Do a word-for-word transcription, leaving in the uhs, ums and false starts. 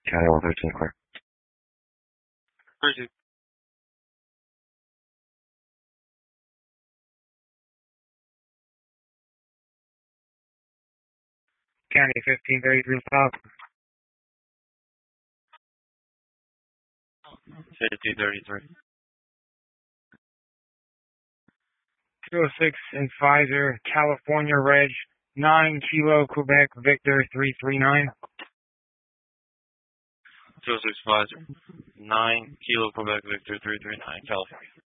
County one thirteen, clear. Pursuit. County fifteen thirty-three south. fifteen thirty-three. two oh six and Pfizer, California Reg, nine Kilo Quebec Victor three three nine. two oh six Pfizer. nine Kilo Quebec Victor three three nine, California.